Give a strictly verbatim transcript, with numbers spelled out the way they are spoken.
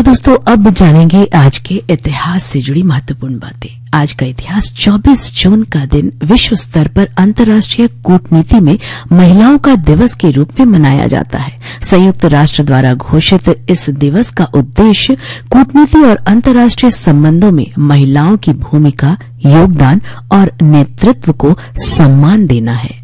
और दोस्तों अब जानेंगे आज के इतिहास से जुड़ी महत्वपूर्ण बातें। आज का इतिहास चौबीस जून का दिन विश्व स्तर पर अंतर्राष्ट्रीय कूटनीति में महिलाओं का दिवस के रूप में मनाया जाता है। संयुक्त राष्ट्र द्वारा घोषित इस दिवस का उद्देश्य कूटनीति और अंतर्राष्ट्रीय संबंधों में महिलाओं की भूमिका, योगदान और नेतृत्व को सम्मान देना है।